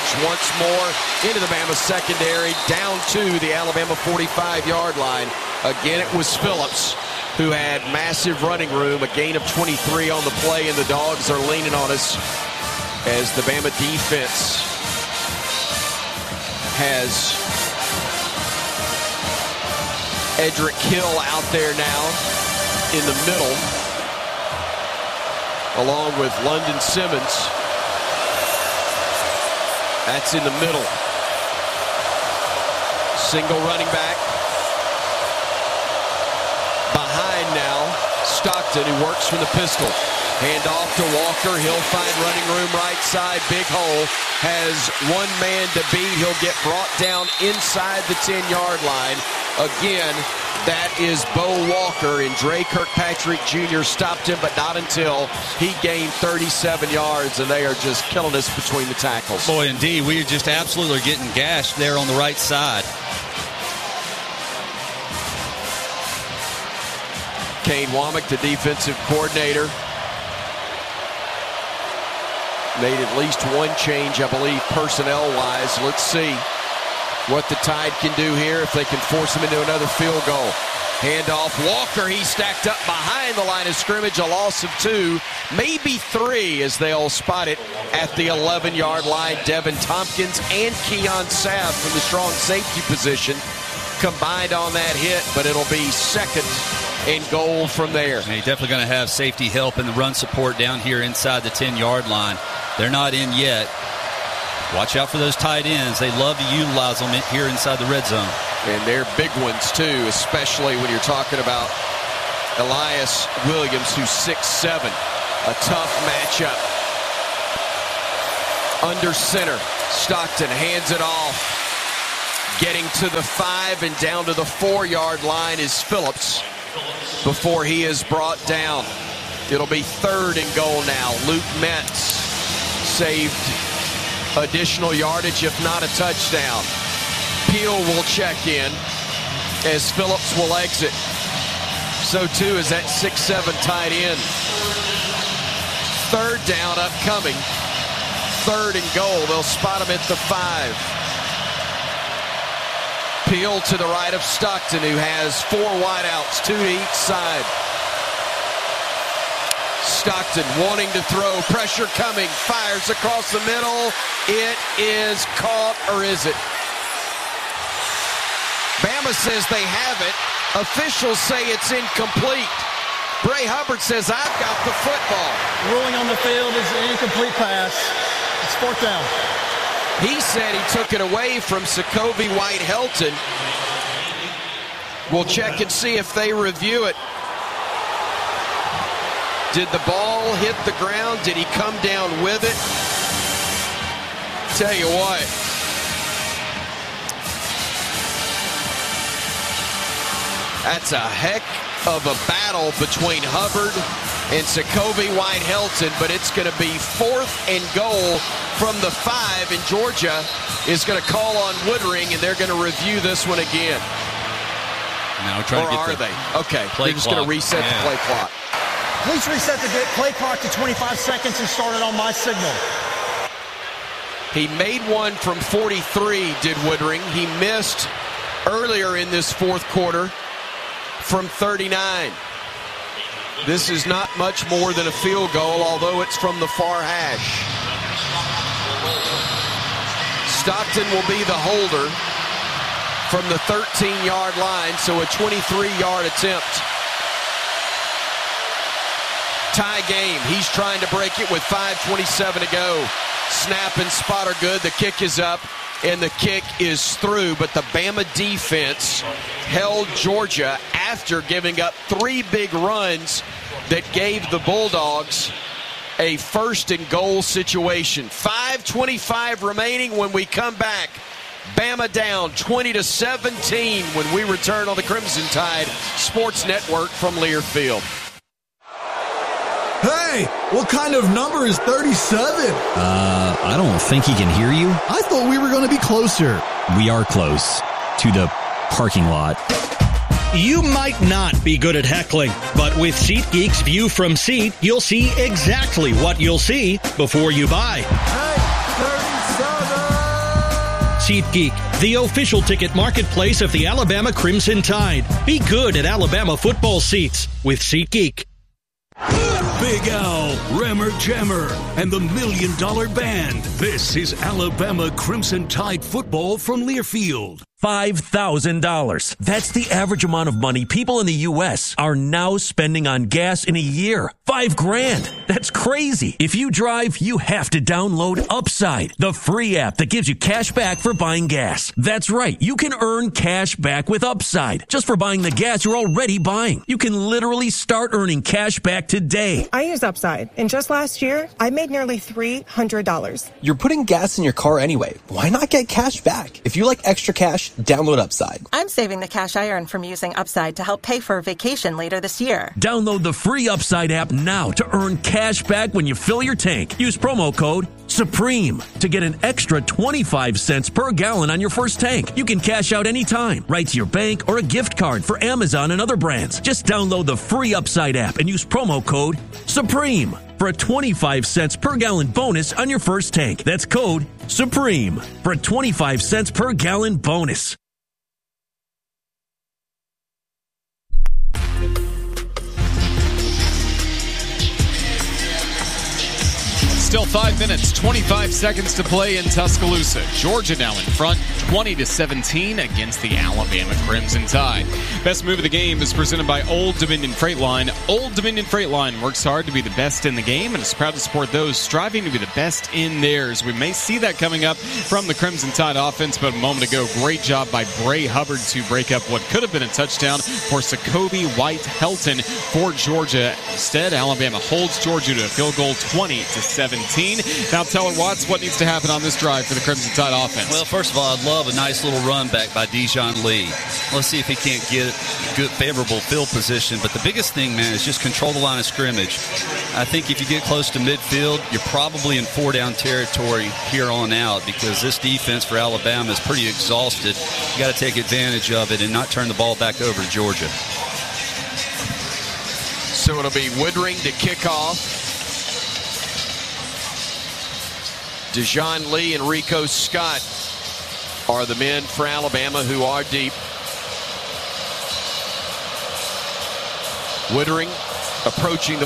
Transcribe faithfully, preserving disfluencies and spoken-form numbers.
scrimmage once more into the Bama secondary, down to the Alabama forty-five-yard line. Again, it was Phillips who had massive running room, a gain of twenty-three on the play, and the Dogs are leaning on us as the Bama defense has Edric Hill out there now in the middle, along with London Simmons. That's in the middle. Single running back. Behind now, Stockton, who works from the pistol. Hand off to Walker. He'll find running room right side. Big hole. Has one man to beat. He'll get brought down inside the ten-yard line. Again, that is Bo Walker, and Dre Kirkpatrick Junior stopped him, but not until he gained thirty-seven yards, and they are just killing us between the tackles. Boy, indeed. We are just absolutely getting gashed there on the right side. Kane Womack, the defensive coordinator, made at least one change, I believe, personnel-wise. Let's see what the Tide can do here if they can force him into another field goal. Handoff, Walker, he stacked up behind the line of scrimmage, a loss of two, maybe three, as they'll spot it at the eleven-yard line. Devin Tompkins and Keon Sabb from the strong safety position combined on that hit, but it'll be second and goal from there. And he's definitely going to have safety help in the run support down here inside the ten-yard line. They're not in yet. Watch out for those tight ends. They love to utilize them here inside the red zone. And they're big ones, too, especially when you're talking about Elias Williams, who's six seven. A tough matchup. Under center, Stockton hands it off. Getting to the five and down to the four-yard line is Phillips before he is brought down. It'll be third and goal now. Luke Metz saved additional yardage, if not a touchdown. Peel will check in as Phillips will exit. So too is that six seven tight end. Third down upcoming. Third and goal. They'll spot him at the five. Peel to the right of Stockton, who has four wideouts, two to each side. Stockton wanting to throw, pressure coming, fires across the middle. It is caught, or is it? Bama says they have it. Officials say it's incomplete. Bray Hubbard says, I've got the football. Ruling on the field is an incomplete pass. It's fourth down. He said he took it away from Sokovie White-Helton. We'll check and see if they review it. Did the ball hit the ground? Did he come down with it? Tell you what. That's a heck of a battle between Hubbard and Sokovie White-Helton, but it's going to be fourth and goal from the five, and Georgia is going to call on Woodring, and they're going to review this one again. Now trying or to get are the they? Okay, play they're just going to reset yeah. the play clock. Please reset the play clock to twenty-five seconds and start it on my signal. He made one from forty-three, did Woodring. He missed earlier in this fourth quarter from thirty-nine. This is not much more than a field goal, although it's from the far hash. Stockton will be the holder from the thirteen-yard line, so a twenty-three-yard attempt. Tie game. He's trying to break it with five twenty-seven to go. Snap and spot are good. The kick is up, and the kick is through. But the Bama defense held Georgia after giving up three big runs that gave the Bulldogs a first and goal situation. five twenty-five remaining when we come back. Bama down twenty to seventeen when we return on the Crimson Tide Sports Network from Learfield. Hey, what kind of number is thirty-seven? Uh, I don't think he can hear you. I thought we were going to be closer. We are close to the parking lot. You might not be good at heckling, but with SeatGeek's View from Seat, you'll see exactly what you'll see before you buy. Hey, thirty-seven! SeatGeek, the official ticket marketplace of the Alabama Crimson Tide. Be good at Alabama football seats with SeatGeek. Big Al, Rammer Jammer, and the Million Dollar Band. This is Alabama Crimson Tide football from Learfield. five thousand dollars. That's the average amount of money people in the U S are now spending on gas in a year. Five grand. That's crazy. If you drive, you have to download Upside, the free app that gives you cash back for buying gas. That's right. You can earn cash back with Upside just for buying the gas you're already buying. You can literally start earning cash back today. I use Upside, and just last year, I made nearly three hundred dollars. You're putting gas in your car anyway. Why not get cash back? If you like extra cash, download Upside. I'm saving the cash I earn from using Upside to help pay for a vacation later this year. Download the free Upside app now to earn cash back when you fill your tank. Use promo code SUPREME to get an extra twenty-five cents per gallon on your first tank. You can cash out anytime, right to your bank or a gift card for Amazon and other brands. Just download the free Upside app and use promo code SUPREME for a twenty-five cents per gallon bonus on your first tank. That's code SUPREME for a twenty-five cents per gallon bonus. Still five minutes, twenty-five seconds to play in Tuscaloosa. Georgia now in front, twenty to seventeen against the Alabama Crimson Tide. Best move of the game is presented by Old Dominion Freight Line. Old Dominion Freight Line works hard to be the best in the game and is proud to support those striving to be the best in theirs. We may see that coming up from the Crimson Tide offense, but a moment ago, great job by Bray Hubbard to break up what could have been a touchdown for Sakobi White-Helton for Georgia. Instead, Alabama holds Georgia to a field goal, twenty to seventeen. Now, Teller Watts, what needs to happen on this drive for the Crimson Tide offense? Well, first of all, I'd love a nice little run back by Dijon Lee. Let's see if he can't get good, favorable field position. But the biggest thing, man, is just control the line of scrimmage. I think if you get close to midfield, you're probably in four-down territory here on out because this defense for Alabama is pretty exhausted. You got to take advantage of it and not turn the ball back over to Georgia. So it'll be Woodring to kick off. Dijon Lee and Rico Scott are the men for Alabama who are deep. Woodring approaching the